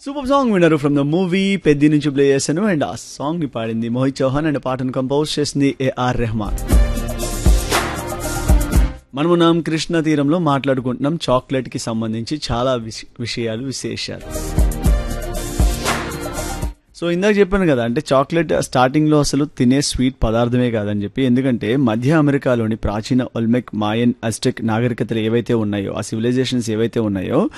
Super song విన్నారు from the movie Peddi నుంచి play చేశాను. అండ్ ఆ సాంగ్ ని పాడింది మోహిత్ చౌహాన్ అండ్ పాటను కంపోజ్ చేసింది ఏఆర్ రెహమాన్. మనమున్నాం కృష్ణ తీరంలో మాట్లాడుకుంటున్నాం చాక్లెట్ కి సంబంధించి చాలా విషయాలు విశేషాలు. సో ఇందాక చెప్పాను కదా, అంటే చాక్లెట్ స్టార్టింగ్ లో అసలు తినే స్వీట్ పదార్థమే కాదని చెప్పి. ఎందుకంటే మధ్య అమెరికాలోని ప్రాచీన ఒల్మెక్, మాయన్, అజ్టెక్ నాగరికతలు ఏవైతే ఉన్నాయో, ఆ సివిలైజేషన్స్ ఏవైతే ఉన్నాయో